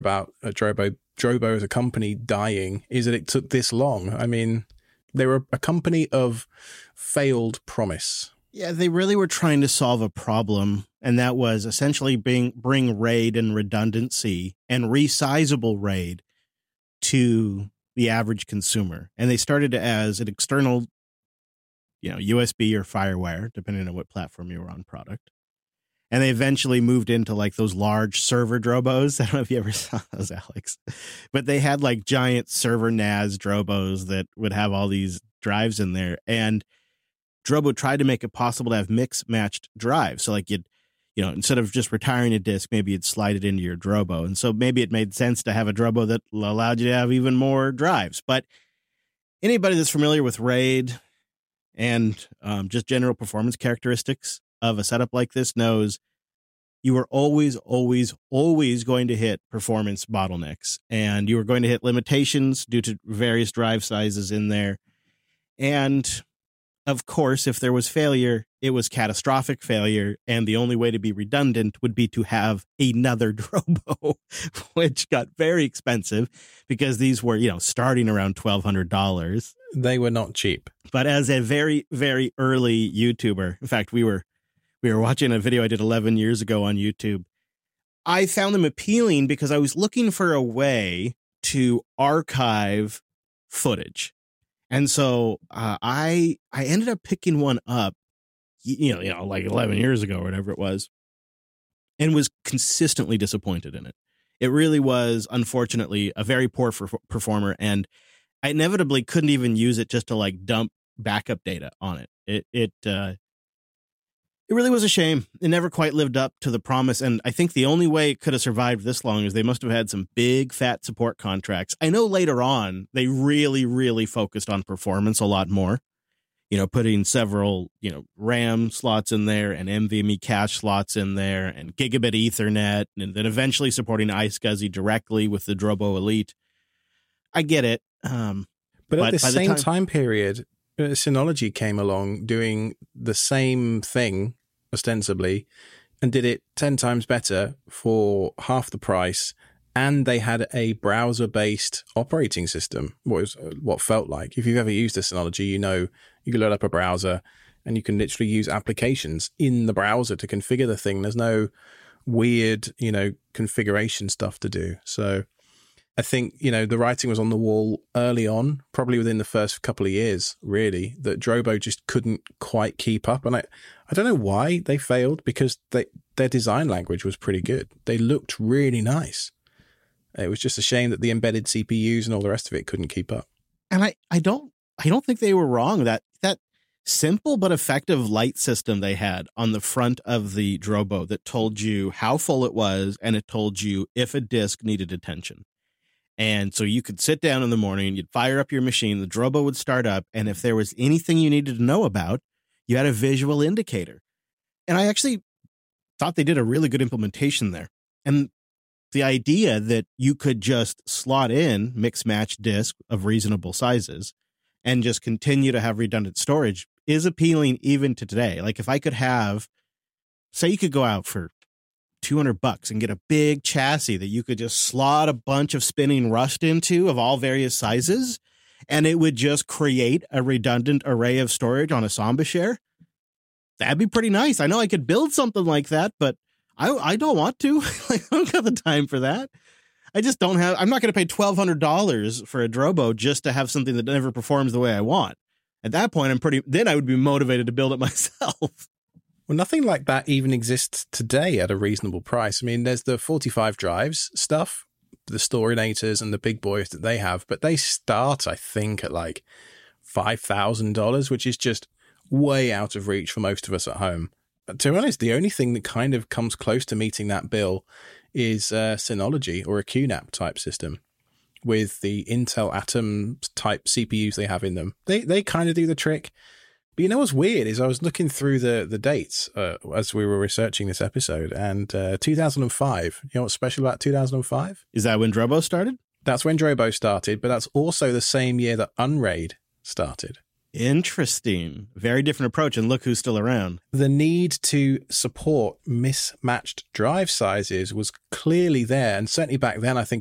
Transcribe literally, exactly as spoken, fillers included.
about uh, Drobo, Drobo as a company dying is that it took this long. I mean, they were a company of failed promise. Yeah, they really were trying to solve a problem, and that was essentially bring, bring RAID and redundancy and resizable RAID to the average consumer. And they started as an external, you know, U S B or FireWire, depending on what platform you were on product. And they eventually moved into like those large server Drobos. I don't know if you ever saw those, Alex, but they had like giant server N A S Drobos that would have all these drives in there. And Drobo tried to make it possible to have mix matched drives. So like you'd, you know, instead of just retiring a disk, maybe you'd slide it into your Drobo. And so maybe it made sense to have a Drobo that allowed you to have even more drives. But anybody that's familiar with RAID and um, just general performance characteristics of a setup like this knows you are always, always, always going to hit performance bottlenecks, and you are going to hit limitations due to various drive sizes in there. And of course, if there was failure, it was catastrophic failure, and the only way to be redundant would be to have another Drobo, which got very expensive because these were, you know, starting around twelve hundred dollars. They were not cheap. But as a very, very early YouTuber, in fact, we were we were watching a video I did eleven years ago on YouTube. I found them appealing because I was looking for a way to archive footage. And so uh, I I ended up picking one up, you know, you know, like eleven years ago or whatever it was, and was consistently disappointed in it. It really was, unfortunately, a very poor for- performer, and I inevitably couldn't even use it just to like dump backup data on it. It it uh, it really was a shame. It never quite lived up to the promise, and I think the only way it could have survived this long is they must have had some big fat support contracts. I know later on they really, really focused on performance a lot more. You know, putting several, you know, RAM slots in there and NVMe cache slots in there and gigabit Ethernet, and then eventually supporting iSCSI directly with the Drobo Elite. I get it. Um, but, but at the same the time, time period, uh, Synology came along doing the same thing, ostensibly, and did it ten times better for half the price. And they had a browser-based operating system, what was what felt like. If you've ever used a Synology, you know you can load up a browser and you can literally use applications in the browser to configure the thing. There's no weird, you know, configuration stuff to do. So I think, you know, the writing was on the wall early on, probably within the first couple of years, really, that Drobo just couldn't quite keep up. And I, I don't know why they failed, because they, their design language was pretty good. They looked really nice. It was just a shame that the embedded C P Us and all the rest of it couldn't keep up. And I, I don't I don't think they were wrong. That that simple but effective light system they had on the front of the Drobo that told you how full it was, and it told you if a disk needed attention. And so you could sit down in the morning, you'd fire up your machine, the Drobo would start up, and if there was anything you needed to know about, you had a visual indicator. And I actually thought they did a really good implementation there. And the idea that you could just slot in mix-match disk of reasonable sizes and just continue to have redundant storage is appealing even to today. Like if I could have, say you could go out for two hundred bucks and get a big chassis that you could just slot a bunch of spinning Rust into of all various sizes, and it would just create a redundant array of storage on a Samba share. That'd be pretty nice. I know I could build something like that, but I I don't want to. Like, I don't got the time for that. I just don't have, I'm not going to pay twelve hundred dollars for a Drobo just to have something that never performs the way I want. At that point, I'm pretty, then I would be motivated to build it myself. Well, nothing like that even exists today at a reasonable price. I mean, there's the forty-five drives stuff, the Storinators and the big boys that they have, but they start, I think, at like five thousand dollars, which is just way out of reach for most of us at home. But to be honest, the only thing that kind of comes close to meeting that bill is uh, Synology or a Q NAP type system with the Intel Atom type C P Us they have in them. They they kind of do the trick. But you know what's weird is I was looking through the, the dates uh, as we were researching this episode, and uh, two thousand five, you know what's special about two thousand five? Is that when Drobo started? That's when Drobo started, but that's also the same year that Unraid started. Interesting. Very different approach. And look who's still around. The need to support mismatched drive sizes was clearly there. And certainly back then, I think